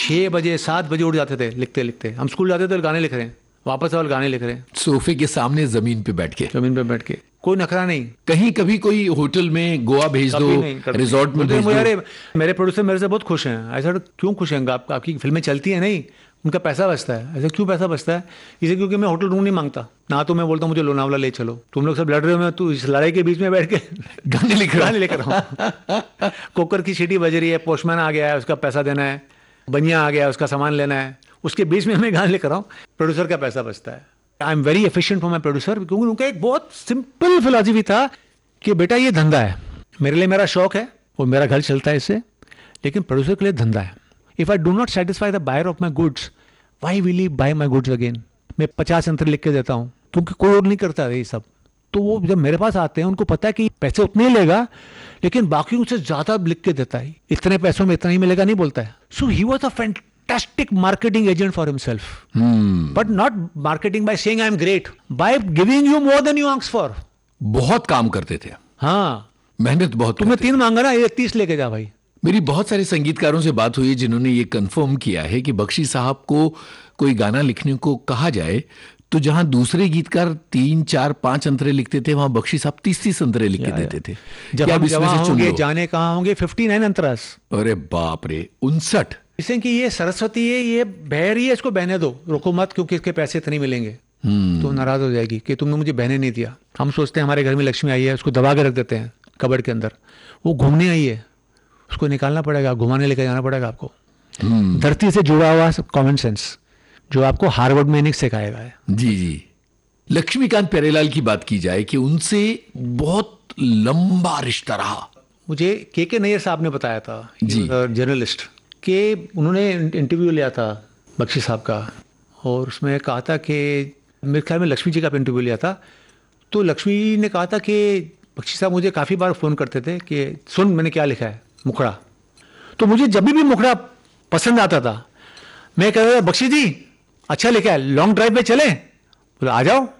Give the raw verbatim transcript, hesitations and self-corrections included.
छः बजे सात बजे उठ जाते थे लिखते लिखते। हम स्कूल जाते थे गाने लिख रहे हैं, वापस आओ गाने लिख रहे हैं, सोफे के सामने जमीन पे बैठ के। जमीन पे बैठ के, कोई नखरा नहीं। कहीं कभी कोई होटल में गोवा भेज दो, रिजॉर्ट में भेज दो। अरे मेरे प्रोड्यूसर मेरे से बहुत खुश हैं। ऐसा क्यों खुश हैं? आप, आपकी फिल्में चलती है नहीं, उनका पैसा बचता है। ऐसा क्यों पैसा बचता है? इसे क्योंकि मैं होटल रूम नहीं मांगता ना, तो मैं बोलता हूँ मुझे लोनावला ले चलो, तुम लोग सब लड़ रहे हो, मैं तू इस लड़ाई के बीच में बैठ के गाने लिख गाने लेकर हूँ। कुकर की सीटी बज रही है, पोस्टमैन आ गया है, उसका पैसा देना है, बनिया आ गया है, उसका सामान लेना है, उसके बीच में मैं गाने लेकर आऊँ, प्रोड्यूसर का पैसा बचता है। I am very efficient for my producer, क्योंकि उनका एक बहुत सिंपल फिलॉसफी था कि बेटा ये धंधा है, मेरे लिए मेरा शौक है और मेरा घर चलता है इससे, लेकिन प्रोड्यूसर के लिए धंधा है। If I do not satisfy the buyer of my goods, Y will he bye my goods again? मैं पचास यंत्र लिख के देता हूँ क्योंकि कोई और नहीं करता ये सब। तो वो जब मेरे पास आते हैं, उनको पता है कि पैसे उतने ही लेगा, लेकिन बाकी उनसे ज्यादा लिख के देता है, इतने पैसों में इतना ही मिलेगा नहीं बोलता है। सो he was a fantastic marketing agent for himself, but not marketing by saying I am great, by giving you more than you ask for. बहुत काम करते थे। हाँ, मेहनत बहुत। तुम्हें तीन मांगा ना, ये तीस लेके जा भाई। मेरी बहुत सारे संगीतकारों से बात हुई है जिन्होंने ये कंफर्म किया है कि बख्शी साहब को कोई गाना लिखने को कहा जाए तो जहां दूसरे गीतकार तीन चार पांच अंतरे लिखते थे, वहां बख्शी साहब तीस तीस अंतरे लिख के देते थे। जब हम जवां होंगे जाने कहां होंगे, फिफ्टी नाइन अंतरास। अरे बाप रे, उनसठ। इसे कि ये सरस्वती है, ये बह रही है, इसको बहने दो, रोको मत, क्योंकि इसके पैसे इतने मिलेंगे। तो नाराज हो जाएगी कि तुमने मुझे बहने नहीं दिया। हम सोचते हैं हमारे घर में लक्ष्मी आई है, उसको दबा के रख देते हैं कबर्ड के अंदर, वो घूमने आई है, उसको निकालना पड़ेगा, घुमाने लेकर जाना पड़ेगा आपको। धरती से जुड़ा हुआ कॉमन सेंस जो आपको हार्वर्ड में नहीं सिखाएगा है। जी जी। लक्ष्मीकांत प्यारेलाल की बात की जाए कि उनसे बहुत लंबा रिश्ता रहा। मुझे के के नैयर साहब ने बताया था, जर्नलिस्ट, कि उन्होंने इंटरव्यू लिया था बख्शी साहब का, और उसमें कहा था कि मेरे ख्याल में लक्ष्मी जी का इंटरव्यू लिया था, तो लक्ष्मी ने कहा था कि बख्शी साहब मुझे काफ़ी बार फ़ोन करते थे कि सुन मैंने क्या लिखा है, मुखड़ा। तो मुझे जब भी मुखड़ा पसंद आता था, मैं कहता था बख्शी जी अच्छा लिखा है, लॉन्ग ड्राइव पे चलें? बोले आ जाओ।